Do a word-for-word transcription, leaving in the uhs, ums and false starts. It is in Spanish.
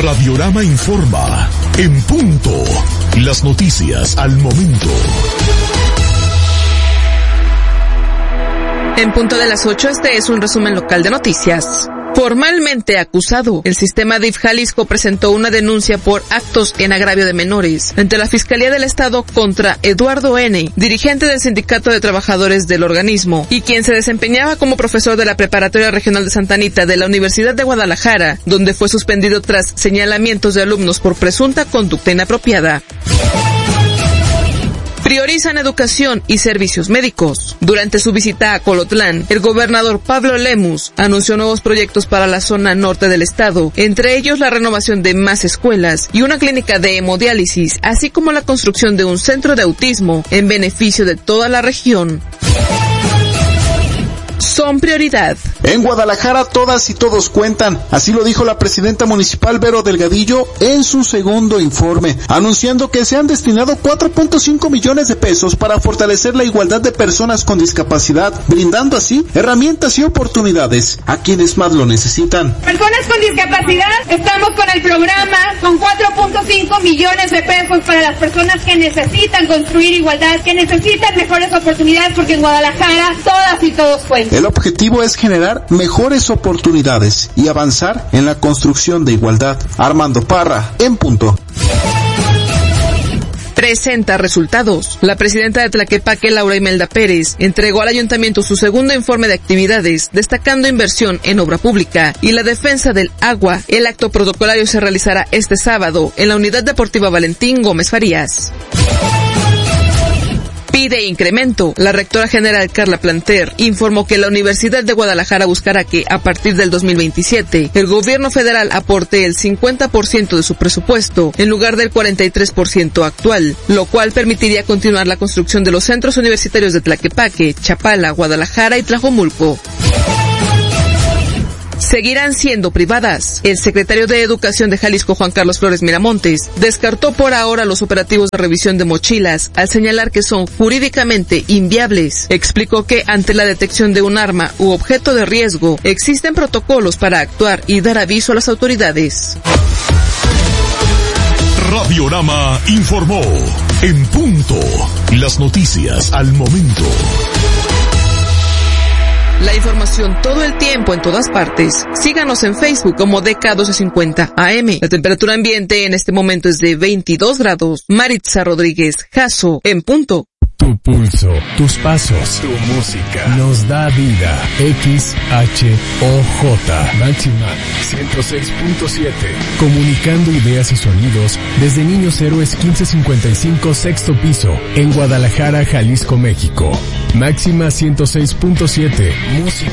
Radiorama informa, en punto, las noticias al momento. En punto de las ocho, este es un resumen local de noticias. Formalmente acusado, el sistema D I F Jalisco presentó una denuncia por actos en agravio de menores ante la Fiscalía del Estado contra Eduardo N., dirigente del Sindicato de Trabajadores del organismo y quien se desempeñaba como profesor de la Preparatoria Regional de Santa Anita de la Universidad de Guadalajara, donde fue suspendido tras señalamientos de alumnos por presunta conducta inapropiada. Priorizan educación y servicios médicos. Durante su visita a Colotlán, el gobernador Pablo Lemus anunció nuevos proyectos para la zona norte del estado, entre ellos la renovación de más escuelas y una clínica de hemodiálisis, así como la construcción de un centro de autismo en beneficio de toda la región. Son prioridad. En Guadalajara todas y todos cuentan, así lo dijo la presidenta municipal Vero Delgadillo en su segundo informe, anunciando que se han destinado cuatro punto cinco millones de pesos para fortalecer la igualdad de personas con discapacidad, brindando así herramientas y oportunidades a quienes más lo necesitan. Personas con discapacidad, estamos con el programa con cuatro punto cinco millones de pesos para las personas que necesitan construir igualdad, que necesitan mejores oportunidades, porque en Guadalajara todas y todos cuentan. El objetivo es generar mejores oportunidades y avanzar en la construcción de igualdad. Armando Parra, en punto. Presenta resultados. La presidenta de Tlaquepaque, Laura Imelda Pérez, entregó al ayuntamiento su segundo informe de actividades, destacando inversión en obra pública y la defensa del agua. El acto protocolario se realizará este sábado en la Unidad Deportiva Valentín Gómez Farías. Pide incremento. La rectora general Carla Planter informó que la Universidad de Guadalajara buscará que, a partir del dos mil veintisiete, el gobierno federal aporte el cincuenta por ciento de su presupuesto, en lugar del cuarenta y tres por ciento actual, lo cual permitiría continuar la construcción de los centros universitarios de Tlaquepaque, Chapala, Guadalajara y Tlajomulco. Seguirán siendo privadas. El secretario de Educación de Jalisco, Juan Carlos Flores Miramontes, descartó por ahora los operativos de revisión de mochilas al señalar que son jurídicamente inviables. Explicó que ante la detección de un arma u objeto de riesgo, existen protocolos para actuar y dar aviso a las autoridades. Radiorama informó, en punto, las noticias al momento. La información todo el tiempo en todas partes. Síganos en Facebook como D K doce cincuenta A M. La temperatura ambiente en este momento es de veintidós grados. Maritza Rodríguez, Jasso, en punto. Tu pulso, tus pasos, tu música nos da vida. X H O J Máxima ciento seis punto siete. Comunicando ideas y sonidos desde Niños Héroes quince cincuenta y cinco, sexto piso, en Guadalajara, Jalisco, México. Máxima ciento seis punto siete. Música